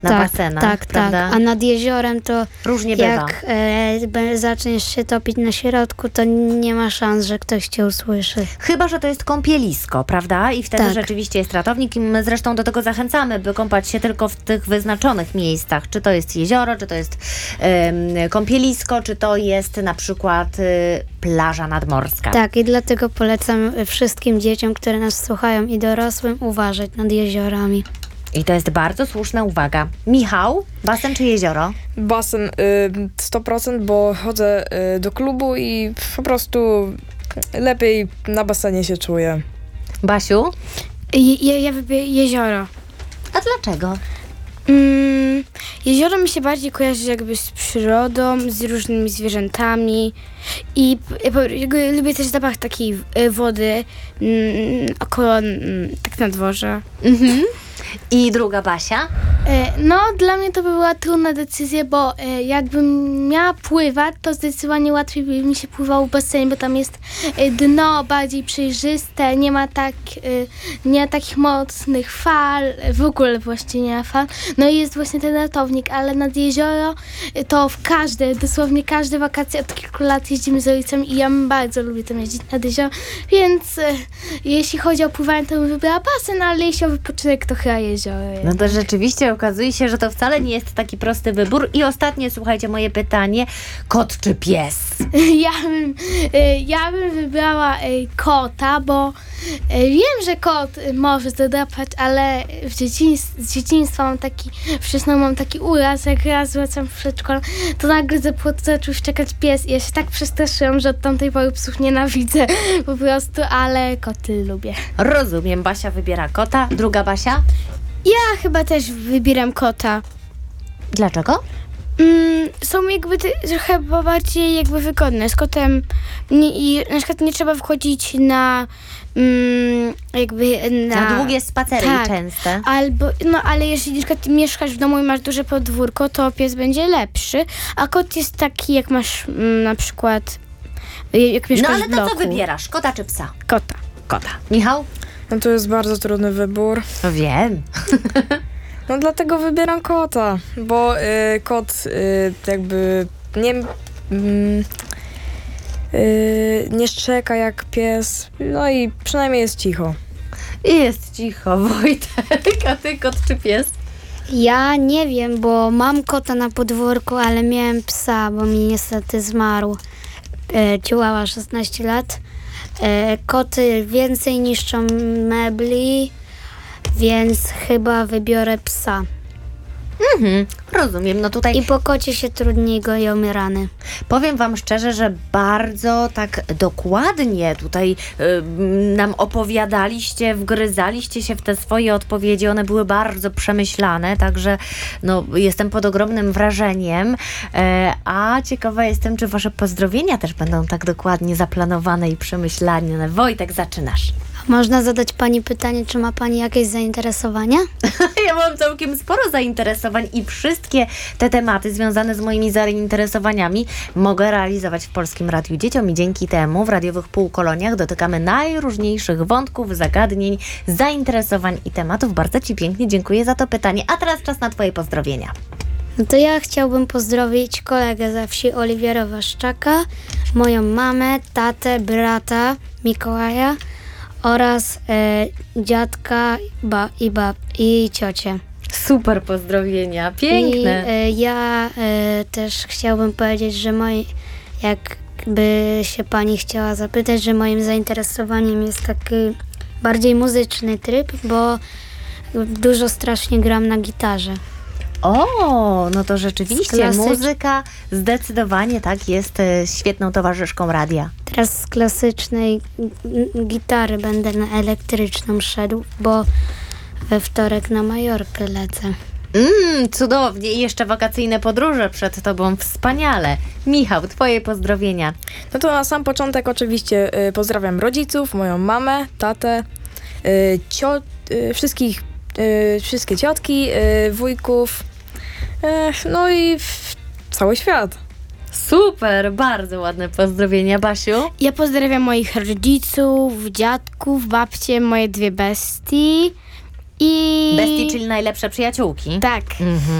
na basenach, tak, prawda? tak. A nad jeziorem to Różnie bywa. jak zaczniesz się topić na środku, to nie ma szans, że ktoś cię usłyszy. Chyba że to jest kąpielisko, prawda? I wtedy Tak. rzeczywiście jest ratownik i my zresztą do tego zachęcamy, by kąpać się tylko w tych wyznaczonych miejscach. Czy to jest jezioro, czy to jest kąpielisko, czy to jest na przykład plaża nadmorska. Tak, i dlatego polecam wszystkim dzieciom, które nas słuchają i dorosłym, uważać nad jeziorami. I to jest bardzo słuszna uwaga. Michał, basen czy jezioro? Basen 100%, bo chodzę do klubu i po prostu lepiej na basenie się czuję. Basiu? Ja wybiorę jezioro. A dlaczego? Jezioro mi się bardziej kojarzy jakby z przyrodą, z różnymi zwierzętami i lubię też zapach takiej wody około, tak na dworze. Mhm. I druga Basia? No, dla mnie to by była trudna decyzja, bo jakbym miała pływać, to zdecydowanie łatwiej by mi się pływało w basenie, bo tam jest dno bardziej przejrzyste, nie ma takich mocnych fal, w ogóle właściwie nie ma fal. No i jest właśnie ten ratownik, ale nad jezioro to dosłownie każde wakacje od kilku lat jeździmy z rodzicami i ja bardzo lubię tam jeździć nad jezioro, więc jeśli chodzi o pływanie, to bym wybrała basen, ale jeśli o wypoczynek, to chyba jezioro. No to rzeczywiście okazuje się, że to wcale nie jest taki prosty wybór. I ostatnie, słuchajcie, moje pytanie. Kot czy pies? Ja bym wybrała kota, bo wiem, że kot może zadrapać, ale z dzieciństwa mam taki uraz, jak raz wracam w przedszkolu, to nagle za płot zaczął szczekać pies i ja się tak przestraszyłam, że od tamtej pory psów nienawidzę po prostu, ale koty lubię. Rozumiem, Basia wybiera kota. Druga Basia? Ja chyba też wybieram kota. Dlaczego? Są jakby trochę bardziej jakby wygodne. Z kotem i na przykład nie trzeba wchodzić na Na długie spacery tak. i częste. Ale jeżeli na przykład mieszkasz w domu i masz duże podwórko, to pies będzie lepszy, a kot jest taki, jak masz na przykład jak mieszkasz No ale w to bloku. co wybierasz? Kota czy psa? Kota. Michał? No to jest bardzo trudny wybór. Wiem. No dlatego wybieram kota, bo kot jakby nie szczeka jak pies, no i przynajmniej jest cicho. I jest cicho, Wojtek. A ty kot czy pies? Ja nie wiem, bo mam kota na podwórku, ale miałem psa, bo mi niestety zmarł. Chihuahua 16 lat. Koty więcej niszczą mebli, więc chyba wybiorę psa. Rozumiem, no tutaj I po kocie się trudniej goją rany. powiem wam szczerze, że bardzo tak dokładnie tutaj nam opowiadaliście, wgryzaliście się w te swoje odpowiedzi, one były bardzo przemyślane, także no, jestem pod ogromnym wrażeniem, a ciekawa jestem, czy wasze pozdrowienia też będą tak dokładnie zaplanowane i przemyślane. Wojtek, zaczynasz. Można zadać pani pytanie, czy ma pani jakieś zainteresowania? Ja mam całkiem sporo zainteresowań i wszystkie te tematy związane z moimi zainteresowaniami mogę realizować w Polskim Radiu Dzieciom i dzięki temu w radiowych półkoloniach dotykamy najróżniejszych wątków, zagadnień, zainteresowań i tematów. Bardzo Ci pięknie dziękuję za to pytanie. A teraz czas na Twoje pozdrowienia. No to ja chciałbym pozdrowić kolegę ze wsi Oliwiera Waszczaka, moją mamę, tatę, brata Mikołaja oraz dziadka i ciocię. Super pozdrowienia, piękne. I ja też chciałbym powiedzieć, że jakby się pani chciała zapytać, że moim zainteresowaniem jest taki bardziej muzyczny tryb, bo dużo strasznie gram na gitarze. O, no to rzeczywiście Z muzyka zdecydowanie tak jest świetną towarzyszką radia. Teraz z klasycznej gitary będę na elektryczną szedł, bo we wtorek na Majorkę lecę. Cudownie i jeszcze wakacyjne podróże przed Tobą, wspaniale. Michał, Twoje pozdrowienia. No to na sam początek oczywiście pozdrawiam rodziców, moją mamę, tatę, wszystkie ciotki, wujków, no i cały świat. Super, bardzo ładne pozdrowienia, Basiu. Ja pozdrawiam moich rodziców, dziadków, babcie, moje dwie bestii I... Bestii, czyli najlepsze przyjaciółki. Tak. Mhm.